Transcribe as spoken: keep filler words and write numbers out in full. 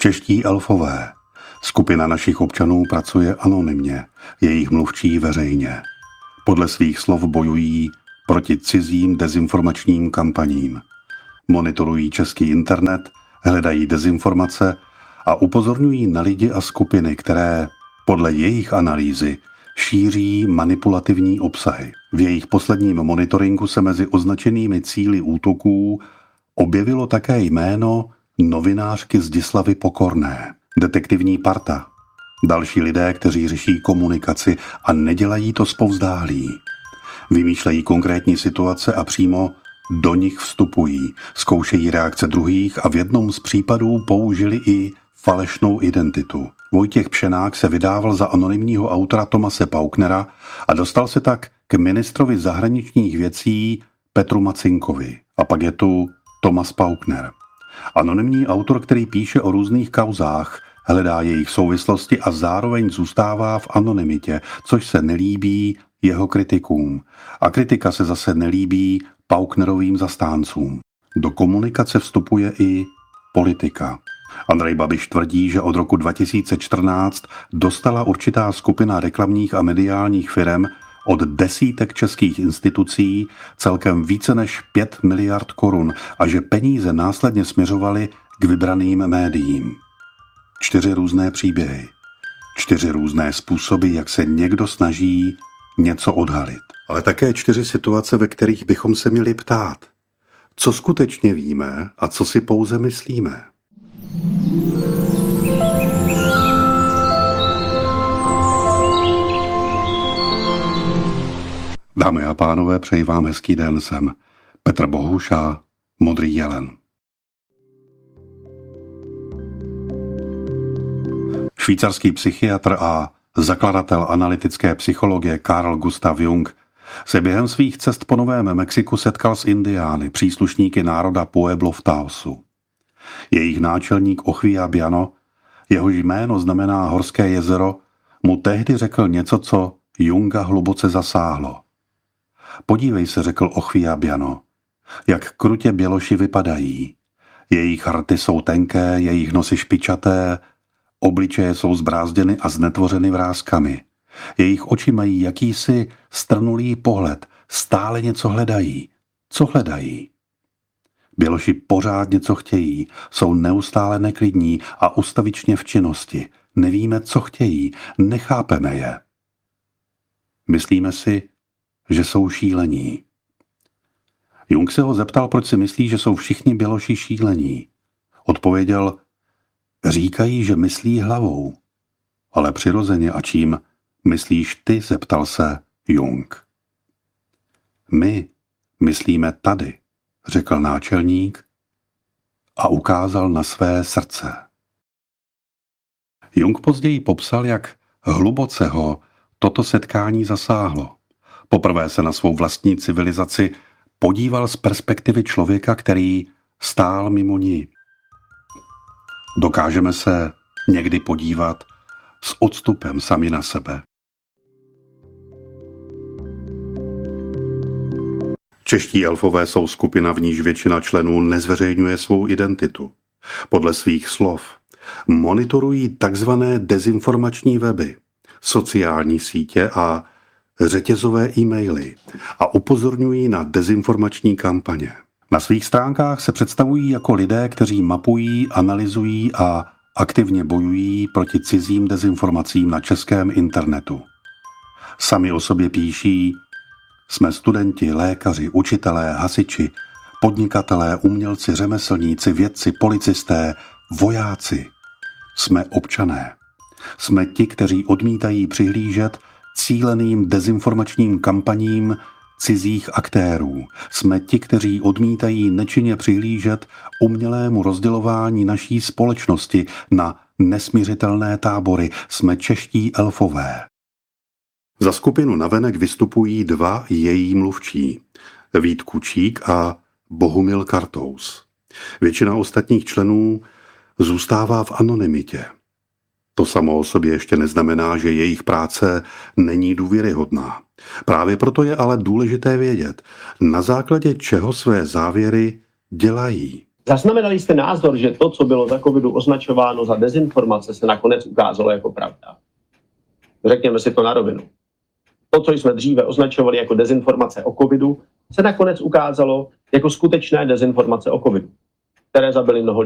Čeští elfové. Skupina našich občanů pracuje anonymně, jejich mluvčí veřejně. Podle svých slov bojují proti cizím dezinformačním kampaním. Monitorují český internet, hledají dezinformace a upozorňují na lidi a skupiny, které podle jejich analýzy šíří manipulativní obsahy. V jejich posledním monitoringu se mezi označenými cíli útoků objevilo také jméno novinářky Zdislavy Pokorné, detektivní parta. Další lidé, kteří řeší komunikaci a nedělají to zpovzdálí. Vymýšlejí konkrétní situace a přímo do nich vstupují, zkoušejí reakce druhých a v jednom z případů použili i falešnou identitu. Vojtěch Pšenák se vydával za anonymního autora Tomase Pauknera a dostal se tak k ministrovi zahraničních věcí Petru Macinkovi. A pak je tu Tomas Paukner. Anonymní autor, který píše o různých kauzách, hledá jejich souvislosti a zároveň zůstává v anonymitě, což se nelíbí jeho kritikům. A kritika se zase nelíbí Pauknerovým zastáncům. Do komunikace vstupuje i politika. Andrej Babiš tvrdí, že od roku dva tisíce čtrnáct dostala určitá skupina reklamních a mediálních firem od desítek českých institucí celkem více než pět miliard korun a že peníze následně směřovaly k vybraným médiím. Čtyři různé příběhy. Čtyři různé způsoby, jak se někdo snaží něco odhalit. Ale také čtyři situace, ve kterých bychom se měli ptát. Co skutečně víme a co si pouze myslíme? Dámy a pánové, přeji vám hezký den, jsem Petr Bohuš a Modrý jelen. Švýcarský psychiatr a zakladatel analytické psychologie Carl Gustav Jung se během svých cest po Novém Mexiku setkal s indiány, příslušníky národa Pueblo v Taosu. Jejich náčelník Ochvia Biano, jehož jméno znamená horské jezero, mu tehdy řekl něco, co Junga hluboce zasáhlo. Podívej se, řekl Ochvia Biano, jak krutě běloši vypadají. Jejich rty jsou tenké, jejich nosy špičaté, obličeje jsou zbrázděny a znetvořeny vrázkami. Jejich oči mají jakýsi strnulý pohled, stále něco hledají. Co hledají? Běloši pořád něco chtějí, jsou neustále neklidní a ustavičně v činnosti. Nevíme, co chtějí, nechápeme je. Myslíme si, že jsou šílení. Jung se ho zeptal, proč si myslí, že jsou všichni běloši šílení. Odpověděl, říkají, že myslí hlavou. Ale přirozeně a čím myslíš ty, zeptal se Jung. My myslíme tady, řekl náčelník a ukázal na své srdce. Jung později popsal, jak hluboce ho toto setkání zasáhlo. Poprvé se na svou vlastní civilizaci podíval z perspektivy člověka, který stál mimo ní. Dokážeme se někdy podívat s odstupem sami na sebe. Čeští elfové jsou skupina, v níž většina členů nezveřejňuje svou identitu. Podle svých slov monitorují takzvané dezinformační weby, sociální sítě a řetězové e-maily a upozorňují na dezinformační kampaně. Na svých stránkách se představují jako lidé, kteří mapují, analyzují a aktivně bojují proti cizím dezinformacím na českém internetu. Sami o sobě píší, jsme studenti, lékaři, učitelé, hasiči, podnikatelé, umělci, řemeslníci, vědci, policisté, vojáci. Jsme občané. Jsme ti, kteří odmítají přihlížet cíleným dezinformačním kampaním cizích aktérů. Jsme ti, kteří odmítají nečinně přihlížet umělému rozdělování naší společnosti na nesmiřitelné tábory. Jsme čeští elfové. Za skupinu navenek vystupují dva její mluvčí, Vít Kučík a Bohumil Kartous. Většina ostatních členů zůstává v anonymitě. To samo o sobě ještě neznamená, že jejich práce není důvěryhodná. Právě proto je ale důležité vědět, na základě čeho své závěry dělají. Zaznamenali jste názor, že to, co bylo za covidu označováno za dezinformace, se nakonec ukázalo jako pravda? Řekněme si to na rovinu. To, co jsme dříve označovali jako dezinformace o covidu, se nakonec ukázalo jako skutečné dezinformace o covidu, které zabily mnoho